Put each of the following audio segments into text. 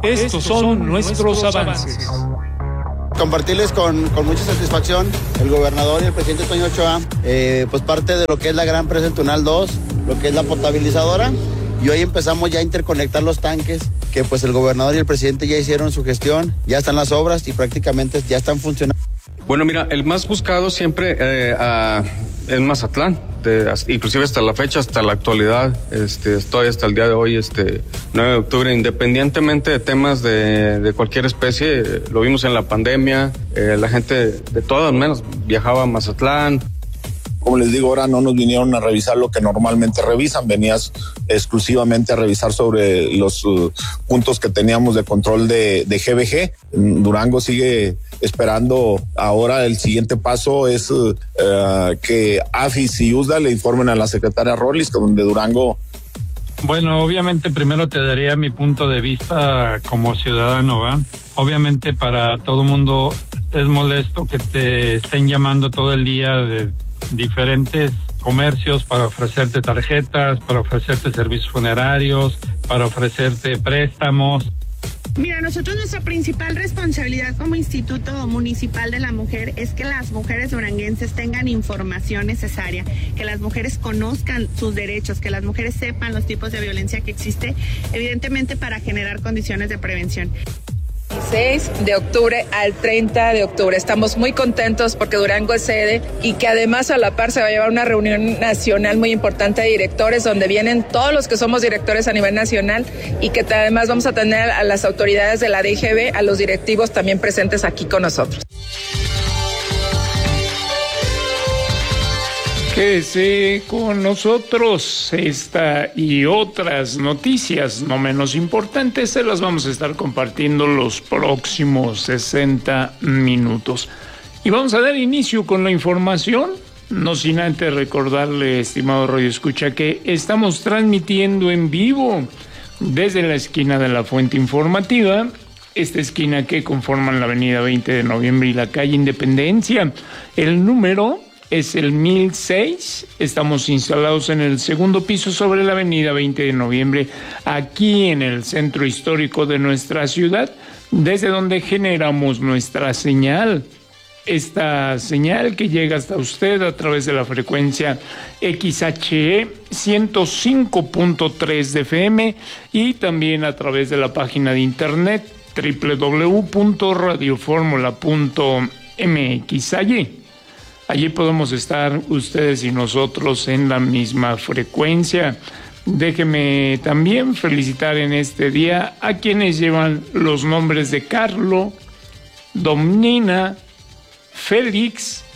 Estos son nuestros avances. Compartirles con mucha satisfacción el gobernador y el presidente Toño Ochoa, pues parte de lo que es la gran presa del Tunal 2, lo que es la potabilizadora, y hoy empezamos ya a interconectar los tanques, que pues el gobernador y el presidente ya hicieron su gestión, ya están las obras y prácticamente ya están funcionando. Bueno, mira, el más buscado siempre es Mazatlán, inclusive hasta la fecha, hasta la actualidad, estoy hasta el día de hoy, 9 de octubre, independientemente de temas de cualquier especie, lo vimos en la pandemia, la gente de todas maneras viajaba a Mazatlán. Como les digo, ahora no nos vinieron a revisar lo que normalmente revisan, venías exclusivamente a revisar sobre los puntos que teníamos de control de GBG. Durango sigue esperando. Ahora el siguiente paso es que AFIS y USDA le informen a la secretaria Rollis, donde Durango... Bueno, obviamente primero te daría mi punto de vista como ciudadano, ¿va? Obviamente para todo el mundo es molesto que te estén llamando todo el día de diferentes comercios para ofrecerte tarjetas, para ofrecerte servicios funerarios, para ofrecerte préstamos. Mira, nosotros nuestra principal responsabilidad como Instituto Municipal de la Mujer es que las mujeres duranguenses tengan información necesaria, que las mujeres conozcan sus derechos, que las mujeres sepan los tipos de violencia que existe, evidentemente para generar condiciones de prevención. 16 de octubre al 30 de octubre. Estamos muy contentos porque Durango es sede y que además a la par se va a llevar una reunión nacional muy importante de directores donde vienen todos los que somos directores a nivel nacional y que además vamos a tener a las autoridades de la DGB, a los directivos también presentes aquí con nosotros. Quédese con nosotros. Esta y otras noticias no menos importantes se las vamos a estar compartiendo los próximos 60 minutos. Y vamos a dar inicio con la información, no sin antes recordarle, estimado Radio Escucha, que estamos transmitiendo en vivo desde la esquina de la Fuente Informativa, esta esquina que conforman la avenida 20 de noviembre y la calle Independencia. El número es el 1006, estamos instalados en el segundo piso sobre la avenida 20 de noviembre, aquí en el centro histórico de nuestra ciudad, desde donde generamos nuestra señal. Esta señal que llega hasta usted a través de la frecuencia XHE 105.3 de FM y también a través de la página de internet www.radioformula.mx. Allí podemos estar ustedes y nosotros en la misma frecuencia. Déjeme también felicitar en este día a quienes llevan los nombres de Carlo, Domnina, Félix,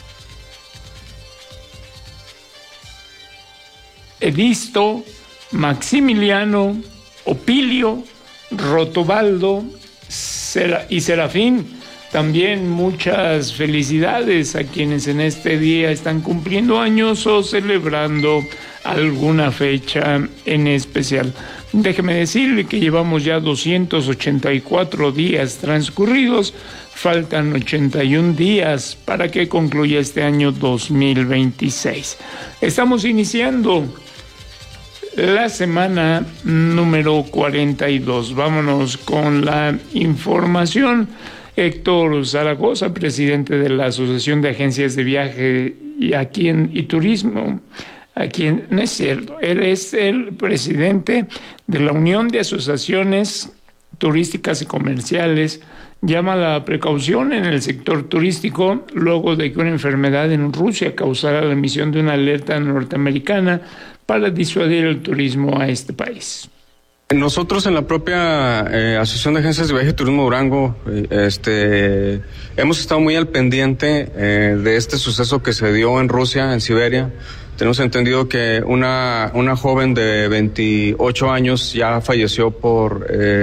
Edisto, Maximiliano, Opilio, Rotobaldo y Serafín. También muchas felicidades a quienes en este día están cumpliendo años o celebrando alguna fecha en especial. Déjeme decirle que llevamos ya 284 días transcurridos, faltan 81 días para que concluya este año 2026. Estamos iniciando la semana número 42. Vámonos con la información. Héctor Zaragoza, presidente de la Asociación de Agencias de Viaje y Turismo, no es cierto, él es el presidente de la Unión de Asociaciones Turísticas y Comerciales, llama a la precaución en el sector turístico luego de que una enfermedad en Rusia causara la emisión de una alerta norteamericana para disuadir el turismo a este país. Nosotros en la propia Asociación de Agencias de Viaje y Turismo Durango hemos estado muy al pendiente de este suceso que se dio en Rusia, en Siberia. Tenemos entendido que una joven de 28 años ya falleció por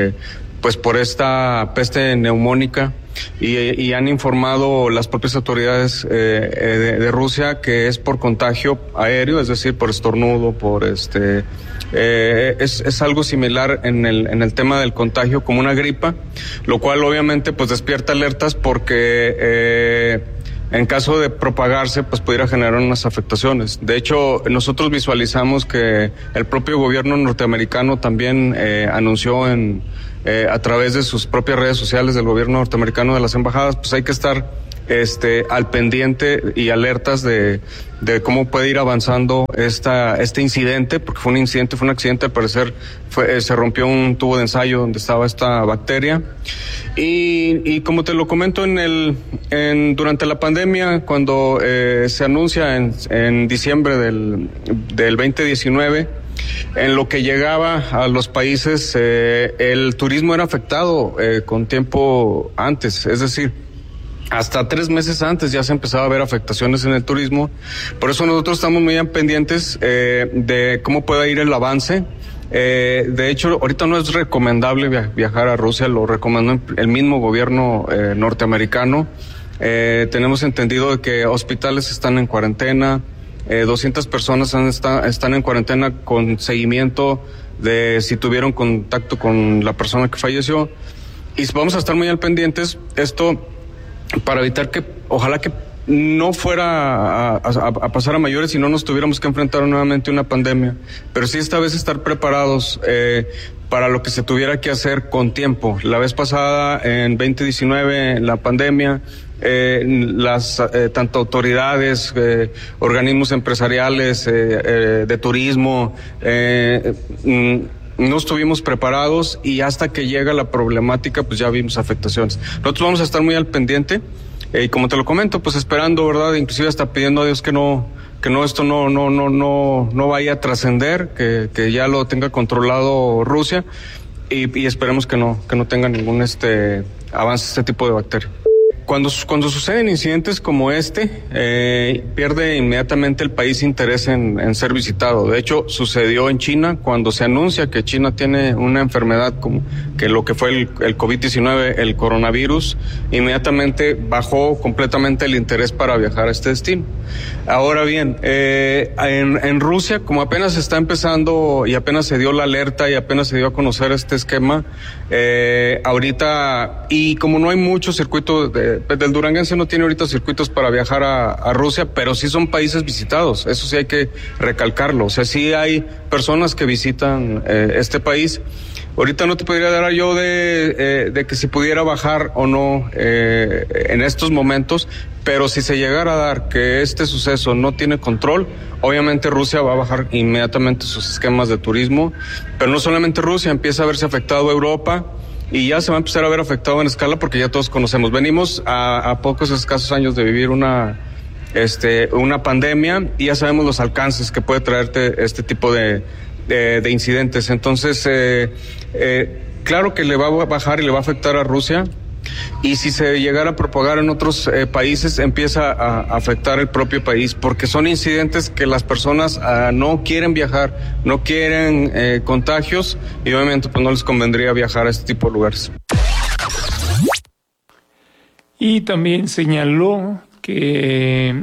esta peste neumónica y han informado las propias autoridades de Rusia que es por contagio aéreo, es decir, por estornudo, es algo similar en el tema del contagio como una gripa, lo cual obviamente pues despierta alertas porque en caso de propagarse, pues pudiera generar unas afectaciones. De hecho, nosotros visualizamos que el propio gobierno norteamericano también anunció a través de sus propias redes sociales del gobierno norteamericano, de las embajadas, pues hay que estar al pendiente y alertas de cómo puede ir avanzando este incidente, porque fue un accidente, al parecer se rompió un tubo de ensayo donde estaba esta bacteria. Y como te lo comento durante la pandemia, cuando se anuncia en diciembre del 2019, en lo que llegaba a los países, el turismo era afectado con tiempo antes, es decir, hasta 3 meses antes ya se empezaba a ver afectaciones en el turismo. Por eso nosotros estamos muy pendientes de cómo pueda ir el avance. De hecho, ahorita no es recomendable viajar a Rusia, lo recomendó el mismo gobierno norteamericano. Tenemos entendido de que hospitales están en cuarentena, 200 personas están en cuarentena con seguimiento de si tuvieron contacto con la persona que falleció. Y vamos a estar muy al pendientes, esto para evitar que, ojalá que no fuera a pasar a mayores y no nos tuviéramos que enfrentar nuevamente a una pandemia, pero sí esta vez estar preparados para lo que se tuviera que hacer con tiempo. La vez pasada, en 2019, la pandemia, tanto autoridades, organismos empresariales, de turismo, no estuvimos preparados, y hasta que llega la problemática, pues ya vimos afectaciones. Nosotros vamos a estar muy al pendiente, y como te lo comento, pues esperando, ¿verdad? Inclusive hasta pidiendo a Dios que esto no vaya a trascender, que ya lo tenga controlado Rusia, y esperemos que no tenga ningún avance este tipo de bacteria. Cuando suceden incidentes como pierde inmediatamente el país interés en ser visitado. De hecho, sucedió en China, cuando se anuncia que China tiene una enfermedad como que lo que fue el COVID-19, el coronavirus, inmediatamente bajó completamente el interés para viajar a este destino. Ahora bien, en Rusia, como apenas está empezando y apenas se dio la alerta y apenas se dio a conocer este esquema, ahorita, y como no hay muchos circuitos del duranguense, no tiene ahorita circuitos para viajar a Rusia, pero sí son países visitados, eso sí hay que recalcarlo. O sea, sí hay personas que visitan este país. Ahorita no te podría dar yo de que si pudiera bajar o no en estos momentos, pero si se llegara a dar que este suceso no tiene control, obviamente Rusia va a bajar inmediatamente sus esquemas de turismo, pero no solamente Rusia, empieza a verse afectado Europa, y ya se va a empezar a ver afectado en escala, porque ya todos conocemos. Venimos a pocos escasos años de vivir una pandemia, y ya sabemos los alcances que puede traerte este tipo de incidentes. Entonces, claro que le va a bajar y le va a afectar a Rusia, y si se llegara a propagar en otros países, empieza a afectar el propio país, porque son incidentes que las personas no quieren viajar, no quieren contagios, y obviamente pues no les convendría viajar a este tipo de lugares. Y también señaló que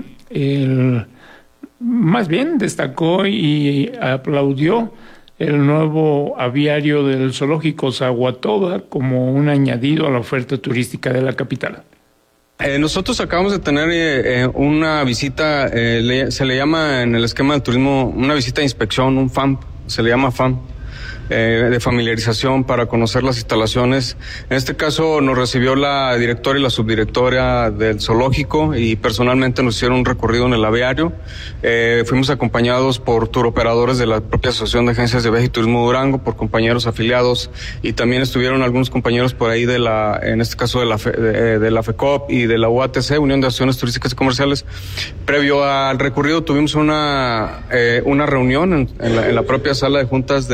más bien destacó y aplaudió el nuevo aviario del zoológico Zaguatoba como un añadido a la oferta turística de la capital. Nosotros acabamos de tener una visita, se le llama en el esquema del turismo una visita de inspección, un FAM, se le llama FAM, de familiarización para conocer las instalaciones. En este caso nos recibió la directora y la subdirectora del zoológico, y personalmente nos hicieron un recorrido en el aviario. Fuimos acompañados por turoperadores de la propia Asociación de Agencias de Viaje y Turismo Durango, por compañeros afiliados, y también estuvieron algunos compañeros por ahí en este caso de la FECOP y de la UATC, Unión de Asociaciones Turísticas y Comerciales. Previo al recorrido tuvimos una reunión en la propia sala de juntas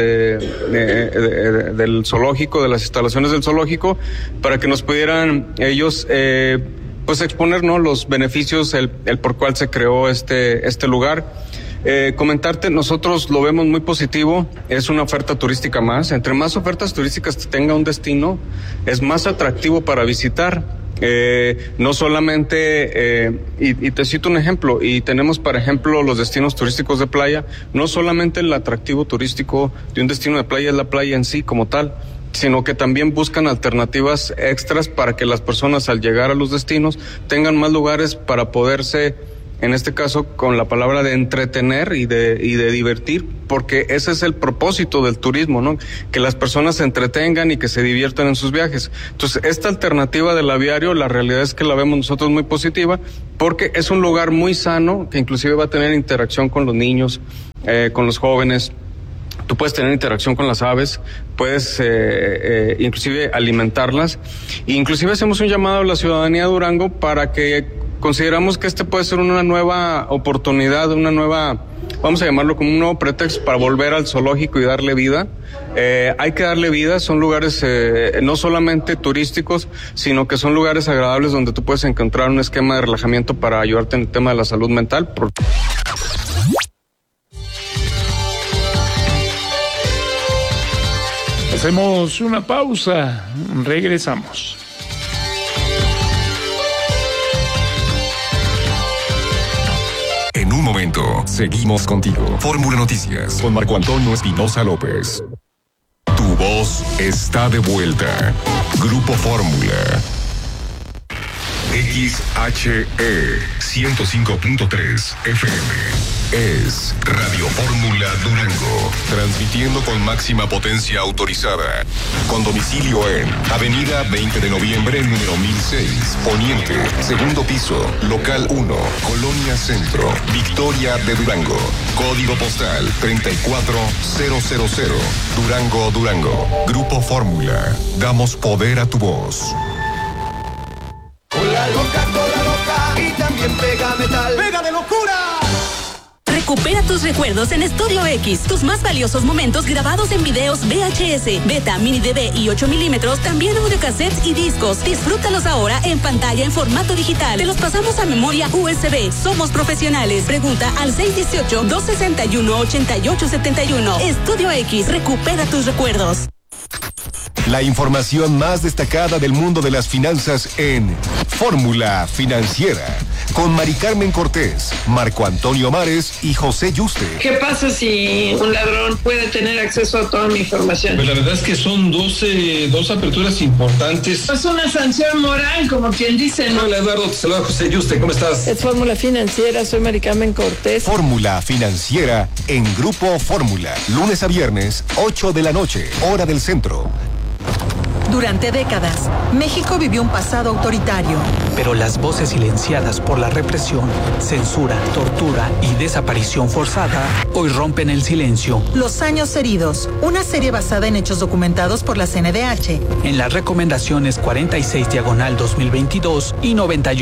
del zoológico, de las instalaciones del zoológico, para que nos pudieran ellos pues exponer, ¿no?, los beneficios, el por cual se creó este lugar. Comentarte, nosotros lo vemos muy positivo, es una oferta turística más. Entre más ofertas turísticas tenga un destino, es más atractivo para visitar. No solamente, y te cito un ejemplo, y tenemos, por ejemplo, los destinos turísticos de playa. No solamente el atractivo turístico de un destino de playa es la playa en sí como tal, sino que también buscan alternativas extras para que las personas al llegar a los destinos tengan más lugares para poderse, en este caso con la palabra de entretener y de divertir, porque ese es el propósito del turismo, ¿no? Que las personas se entretengan y que se diviertan en sus viajes. Entonces, esta alternativa del aviario, la realidad es que la vemos nosotros muy positiva, porque es un lugar muy sano, que inclusive va a tener interacción con los niños, con los jóvenes. Tú puedes tener interacción con las aves, puedes inclusive alimentarlas. Inclusive hacemos un llamado a la ciudadanía de Durango para que consideramos que este puede ser una nueva oportunidad, una nueva, vamos a llamarlo como un nuevo pretexto para volver al zoológico y darle vida. Hay que darle vida, son lugares no solamente turísticos, sino que son lugares agradables donde tú puedes encontrar un esquema de relajamiento para ayudarte en el tema de la salud mental. Hacemos una pausa, regresamos. En un momento, seguimos contigo. Fórmula Noticias con Marco Antonio Espinosa López. Tu voz está de vuelta. Grupo Fórmula. XHE 105.3 FM. Es Radio Fórmula Durango, transmitiendo con máxima potencia autorizada, con domicilio en Avenida 20 de Noviembre, número 1006, Poniente, segundo piso, local 1, Colonia Centro, Victoria de Durango, código postal 34000, Durango, Durango. Grupo Fórmula, damos poder a tu voz. Cola loca, y también pega metal. ¡Pega de locura! Recupera tus recuerdos en Estudio X. Tus más valiosos momentos grabados en videos VHS, Beta, Mini DV y 8 milímetros, también audiocassettes y discos. Disfrútalos ahora en pantalla en formato digital. Te los pasamos a memoria USB. Somos profesionales. Pregunta al 618-261-8871. Estudio X. Recupera tus recuerdos. La información más destacada del mundo de las finanzas en Fórmula Financiera, con Mari Carmen Cortés, Marco Antonio Mares y José Yuste. ¿Qué pasa si un ladrón puede tener acceso a toda mi información? Pues la verdad es que son dos aperturas importantes. Es una sanción moral, como quien dice, ¿no? Hola Eduardo, te saluda José Yuste, ¿cómo estás? Es Fórmula Financiera, soy Mari Carmen Cortés. Fórmula Financiera en Grupo Fórmula, lunes a viernes, 8 de la noche, hora del centro. Durante décadas, México vivió un pasado autoritario. Pero las voces silenciadas por la represión, censura, tortura y desaparición forzada hoy rompen el silencio. Los años heridos, una serie basada en hechos documentados por la CNDH. En las recomendaciones 46/2022 y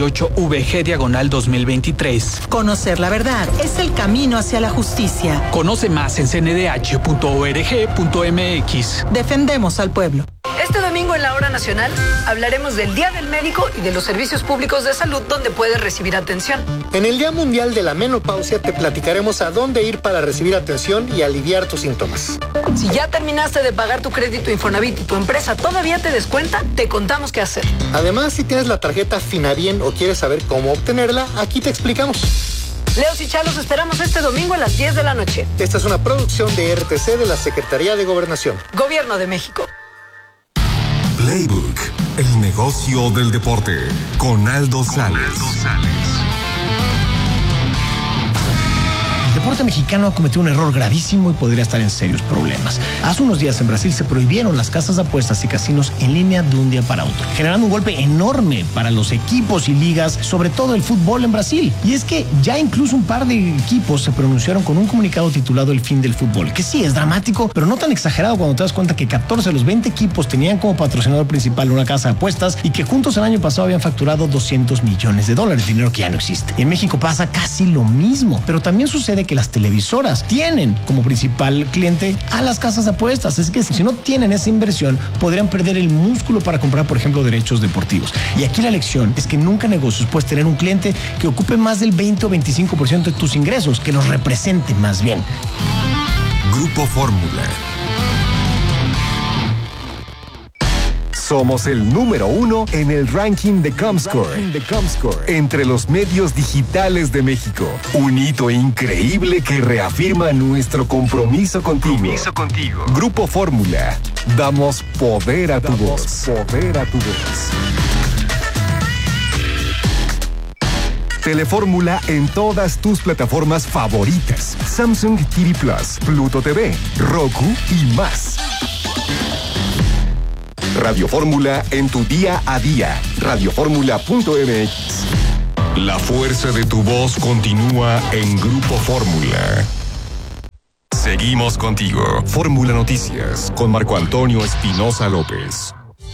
98/VG/2023. Conocer la verdad es el camino hacia la justicia. Conoce más en cndh.org.mx. Defendemos al pueblo. Este domingo en la Hora Nacional hablaremos del Día del Médico y de los servicios públicos de salud donde puedes recibir atención. En el Día Mundial de la Menopausia te platicaremos a dónde ir para recibir atención y aliviar tus síntomas. Si ya terminaste de pagar tu crédito Infonavit y tu empresa todavía te descuenta, te contamos qué hacer. Además, si tienes la tarjeta Finabien o quieres saber cómo obtenerla, aquí te explicamos. Leos y Chalos esperamos este domingo a las 10 de la noche. Esta es una producción de RTC de la Secretaría de Gobernación. Gobierno de México. Playbook, el negocio del deporte, con Aldo Sales. El deporte mexicano ha cometido un error gravísimo y podría estar en serios problemas. Hace unos días en Brasil se prohibieron las casas de apuestas y casinos en línea de un día para otro, generando un golpe enorme para los equipos y ligas, sobre todo el fútbol en Brasil. Y es que ya incluso un par de equipos se pronunciaron con un comunicado titulado El fin del fútbol, que sí es dramático, pero no tan exagerado cuando te das cuenta que 14 de los 20 equipos tenían como patrocinador principal una casa de apuestas y que juntos el año pasado habían facturado $200 millones, dinero que ya no existe. Y en México pasa casi lo mismo, pero también sucede que las televisoras tienen como principal cliente a las casas de apuestas. Es que si no tienen esa inversión, podrían perder el músculo para comprar, por ejemplo, derechos deportivos. Y aquí la lección es que nunca en negocios puedes tener un cliente que ocupe más del 20 o 25% de tus ingresos, que los represente más bien. Grupo Fórmula. Somos el número 1 en el ranking de Comscore, entre los medios digitales de México. Un hito increíble que reafirma nuestro compromiso contigo. Grupo Fórmula. damos poder a tu voz. Telefórmula en todas tus plataformas favoritas. Samsung TV Plus, Pluto TV, Roku y más. Radio Fórmula en tu día a día. Radioformula.mx. La fuerza de tu voz continúa en Grupo Fórmula. Seguimos contigo. Fórmula Noticias con Marco Antonio Espinosa López.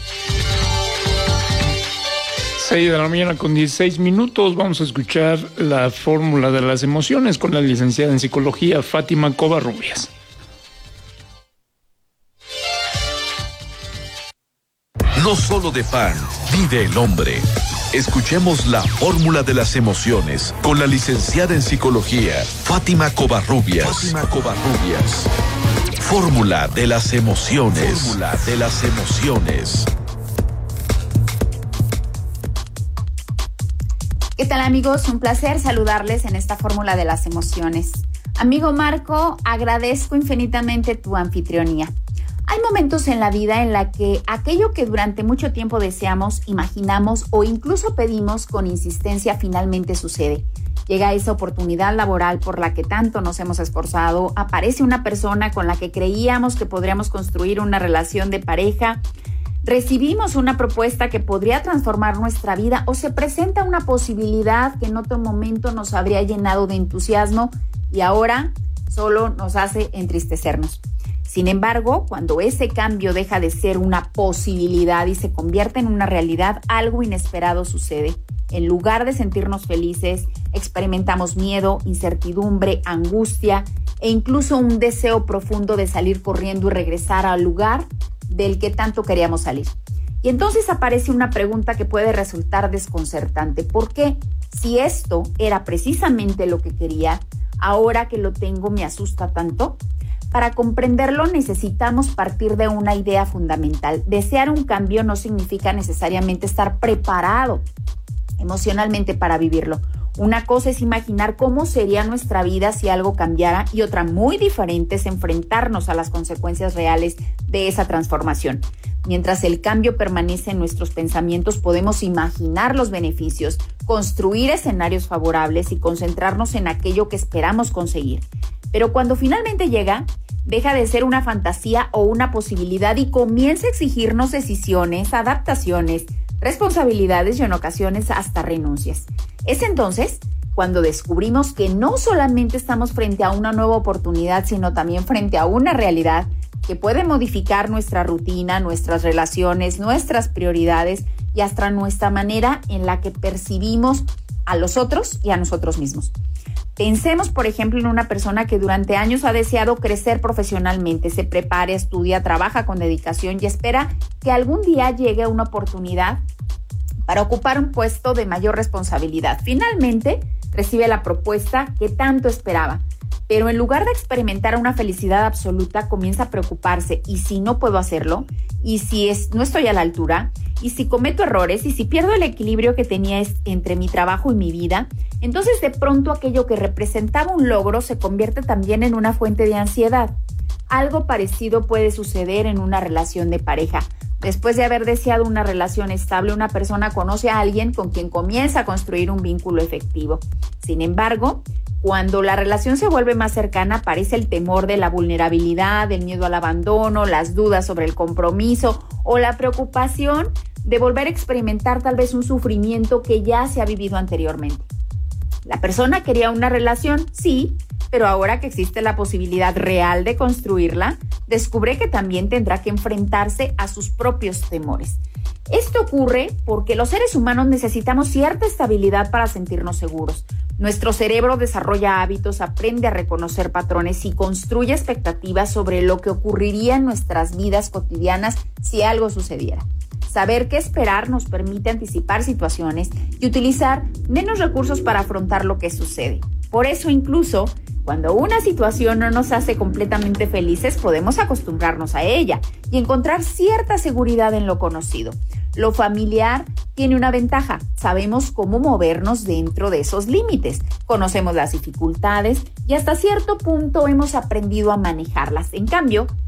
6 de la mañana con 16 minutos. Vamos a escuchar la fórmula de las emociones con la licenciada en psicología Fátima Covarrubias. No solo de pan vive el hombre. Escuchemos la fórmula de las emociones con la licenciada en psicología Fátima Covarrubias. Fórmula de las emociones. ¿Qué tal, amigos? Un placer saludarles en esta fórmula de las emociones. Amigo Marco, agradezco infinitamente tu anfitrionía. Hay momentos en la vida en la que aquello que durante mucho tiempo deseamos, imaginamos o incluso pedimos con insistencia finalmente sucede. Llega esa oportunidad laboral por la que tanto nos hemos esforzado, aparece una persona con la que creíamos que podríamos construir una relación de pareja, recibimos una propuesta que podría transformar nuestra vida o se presenta una posibilidad que en otro momento nos habría llenado de entusiasmo y ahora solo nos hace entristecernos. Sin embargo, cuando ese cambio deja de ser una posibilidad y se convierte en una realidad, algo inesperado sucede. En lugar de sentirnos felices, experimentamos miedo, incertidumbre, angustia e incluso un deseo profundo de salir corriendo y regresar al lugar del que tanto queríamos salir. Y entonces aparece una pregunta que puede resultar desconcertante. ¿Por qué? Si esto era precisamente lo que quería, ahora que lo tengo me asusta tanto. Para comprenderlo necesitamos partir de una idea fundamental. Desear un cambio no significa necesariamente estar preparado emocionalmente para vivirlo. Una cosa es imaginar cómo sería nuestra vida si algo cambiara y otra muy diferente es enfrentarnos a las consecuencias reales de esa transformación. Mientras el cambio permanece en nuestros pensamientos, podemos imaginar los beneficios, construir escenarios favorables y concentrarnos en aquello que esperamos conseguir. Pero cuando finalmente llega, deja de ser una fantasía o una posibilidad y comienza a exigirnos decisiones, adaptaciones, responsabilidades y en ocasiones hasta renuncias. Es entonces cuando descubrimos que no solamente estamos frente a una nueva oportunidad, sino también frente a una realidad que puede modificar nuestra rutina, nuestras relaciones, nuestras prioridades y hasta nuestra manera en la que percibimos a los otros y a nosotros mismos. Pensemos, por ejemplo, en una persona que durante años ha deseado crecer profesionalmente, se prepara, estudia, trabaja con dedicación y espera que algún día llegue una oportunidad para ocupar un puesto de mayor responsabilidad. Finalmente, recibe la propuesta que tanto esperaba, pero en lugar de experimentar una felicidad absoluta, comienza a preocuparse. ¿Y si no puedo hacerlo? ¿Y si no estoy a la altura? ¿Y si cometo errores? ¿Y si pierdo el equilibrio que tenía entre mi trabajo y mi vida? Entonces, de pronto, aquello que representaba un logro se convierte también en una fuente de ansiedad. Algo parecido puede suceder en una relación de pareja. Después de haber deseado una relación estable, una persona conoce a alguien con quien comienza a construir un vínculo efectivo. Sin embargo, cuando la relación se vuelve más cercana, aparece el temor de la vulnerabilidad, el miedo al abandono, las dudas sobre el compromiso o la preocupación de volver a experimentar tal vez un sufrimiento que ya se ha vivido anteriormente. La persona quería una relación, sí, pero ahora que existe la posibilidad real de construirla, descubre que también tendrá que enfrentarse a sus propios temores. Esto ocurre porque los seres humanos necesitamos cierta estabilidad para sentirnos seguros. Nuestro cerebro desarrolla hábitos, aprende a reconocer patrones y construye expectativas sobre lo que ocurriría en nuestras vidas cotidianas si algo sucediera. Saber qué esperar nos permite anticipar situaciones y utilizar menos recursos para afrontar lo que sucede. Por eso, incluso cuando una situación no nos hace completamente felices, podemos acostumbrarnos a ella y encontrar cierta seguridad en lo conocido. Lo familiar tiene una ventaja: sabemos cómo movernos dentro de esos límites, conocemos las dificultades y hasta cierto punto hemos aprendido a manejarlas. En cambio,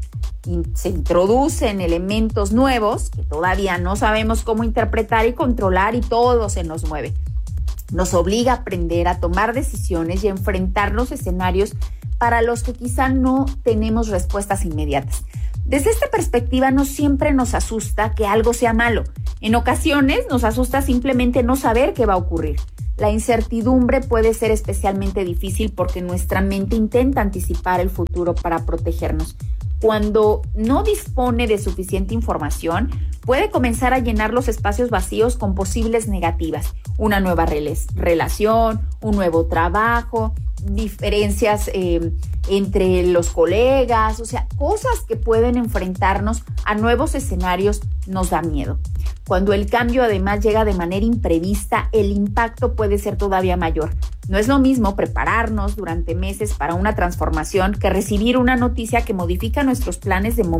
se introducen elementos nuevos que todavía no sabemos cómo interpretar y controlar y todo se nos mueve. Nos obliga a aprender a tomar decisiones y a enfrentarnos a escenarios para los que quizá no tenemos respuestas inmediatas. Desde esta perspectiva, no siempre nos asusta que algo sea malo. En ocasiones nos asusta simplemente no saber qué va a ocurrir. La incertidumbre puede ser especialmente difícil porque nuestra mente intenta anticipar el futuro para protegernos. Cuando no dispone de suficiente información, puede comenzar a llenar los espacios vacíos con posibles negativas. Una nueva relación, un nuevo trabajo, diferencias entre los colegas, o sea, cosas que pueden enfrentarnos a nuevos escenarios nos da miedo. Cuando el cambio además llega de manera imprevista, el impacto puede ser todavía mayor. No es lo mismo prepararnos durante meses para una transformación que recibir una noticia que modifica nuestros planes de un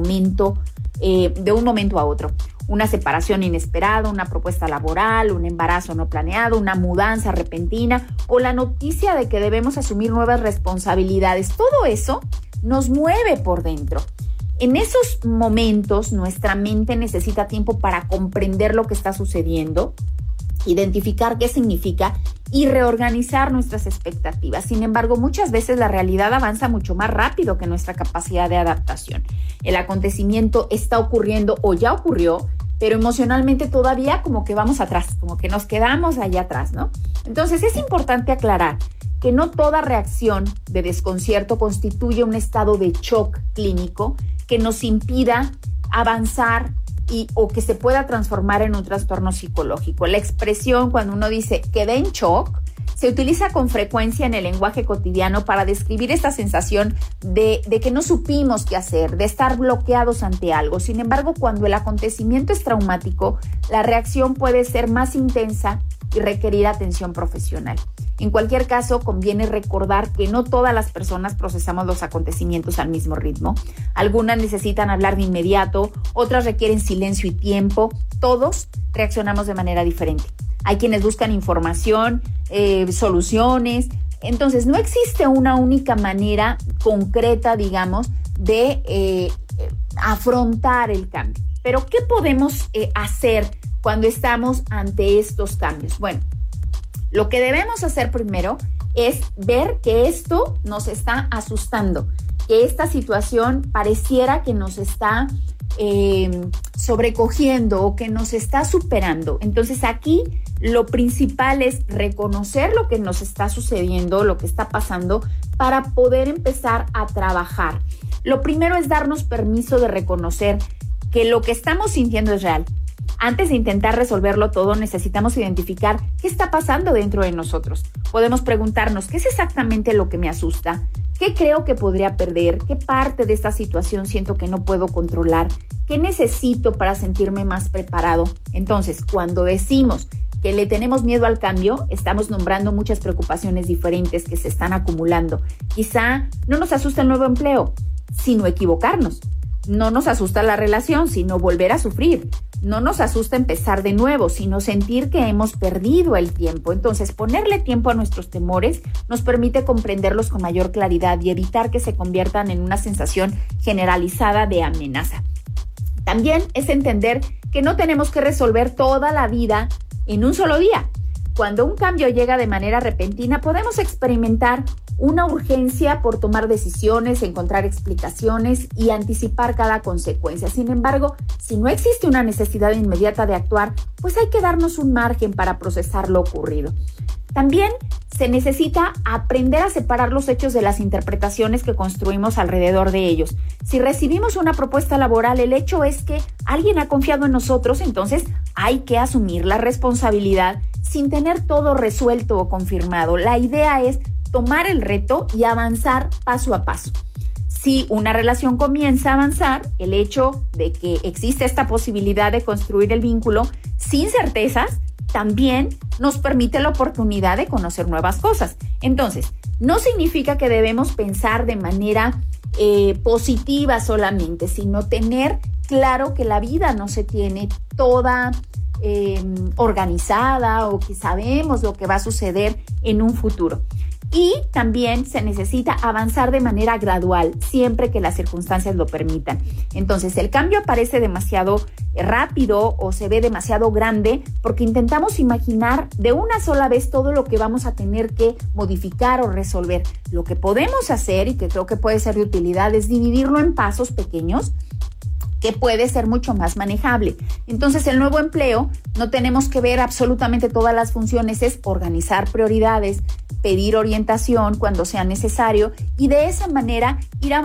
momento a otro. Una separación inesperada, una propuesta laboral, un embarazo no planeado, una mudanza repentina o la noticia de que debemos asumir nuevas responsabilidades. Todo eso nos mueve por dentro. En esos momentos, nuestra mente necesita tiempo para comprender lo que está sucediendo, identificar qué significa y reorganizar nuestras expectativas. Sin embargo, muchas veces la realidad avanza mucho más rápido que nuestra capacidad de adaptación. El acontecimiento está ocurriendo o ya ocurrió, pero emocionalmente todavía como que vamos atrás, como que nos quedamos allá atrás, ¿no? Entonces es importante aclarar que no toda reacción de desconcierto constituye un estado de shock clínico que nos impida avanzar o que se pueda transformar en un trastorno psicológico. La expresión cuando uno dice quedé en shock se utiliza con frecuencia en el lenguaje cotidiano para describir esta sensación de que no supimos qué hacer, de estar bloqueados ante algo. Sin embargo, cuando el acontecimiento es traumático, la reacción puede ser más intensa y requerir atención profesional. En cualquier caso, conviene recordar que no todas las personas procesamos los acontecimientos al mismo ritmo. Algunas necesitan hablar de inmediato, otras requieren silencio y tiempo. Todos reaccionamos de manera diferente. Hay quienes buscan información, soluciones. Entonces, no existe una única manera concreta, digamos, de afrontar el cambio. Pero, ¿qué podemos hacer cuando estamos ante estos cambios? Bueno, lo que debemos hacer primero es ver que esto nos está asustando, que esta situación pareciera que nos está sobrecogiendo o que nos está superando. Entonces aquí lo principal es reconocer lo que nos está sucediendo, lo que está pasando, para poder empezar a trabajar. Lo primero es darnos permiso de reconocer que lo que estamos sintiendo es real. Antes de intentar resolverlo todo, necesitamos identificar qué está pasando dentro de nosotros. Podemos preguntarnos, ¿qué es exactamente lo que me asusta? ¿Qué creo que podría perder? ¿Qué parte de esta situación siento que no puedo controlar? ¿Qué necesito para sentirme más preparado? Entonces, cuando decimos que le tenemos miedo al cambio, estamos nombrando muchas preocupaciones diferentes que se están acumulando. Quizá no nos asusta el nuevo empleo, sino equivocarnos. No nos asusta la relación, sino volver a sufrir. No nos asusta empezar de nuevo, sino sentir que hemos perdido el tiempo. Entonces, ponerle tiempo a nuestros temores nos permite comprenderlos con mayor claridad y evitar que se conviertan en una sensación generalizada de amenaza. También es entender que no tenemos que resolver toda la vida en un solo día. Cuando un cambio llega de manera repentina, podemos experimentar una urgencia por tomar decisiones, encontrar explicaciones y anticipar cada consecuencia. Sin embargo, si no existe una necesidad inmediata de actuar, pues hay que darnos un margen para procesar lo ocurrido. También se necesita aprender a separar los hechos de las interpretaciones que construimos alrededor de ellos. Si recibimos una propuesta laboral, el hecho es que alguien ha confiado en nosotros, entonces hay que asumir la responsabilidad sin tener todo resuelto o confirmado. La idea es tomar el reto y avanzar paso a paso. Si una relación comienza a avanzar, el hecho de que existe esta posibilidad de construir el vínculo sin certezas también nos permite la oportunidad de conocer nuevas cosas. Entonces, no significa que debemos pensar de manera positiva solamente, sino tener claro que la vida no se tiene toda organizada o que sabemos lo que va a suceder en un futuro. Y también se necesita avanzar de manera gradual, siempre que las circunstancias lo permitan. Entonces, el cambio aparece demasiado rápido o se ve demasiado grande porque intentamos imaginar de una sola vez todo lo que vamos a tener que modificar o resolver. Lo que podemos hacer, y que creo que puede ser de utilidad, es dividirlo en pasos pequeños que puede ser mucho más manejable. Entonces, el nuevo empleo, no tenemos que ver absolutamente todas las funciones, es organizar prioridades, pedir orientación cuando sea necesario y de esa manera ir avanzando